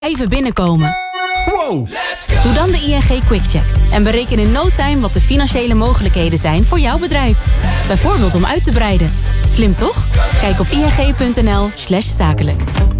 Even binnenkomen. Wow! Doe dan de ING QuickCheck en bereken in no time wat de financiële mogelijkheden zijn voor jouw bedrijf. Bijvoorbeeld om uit te breiden. Slim toch? Kijk op ing.nl/zakelijk.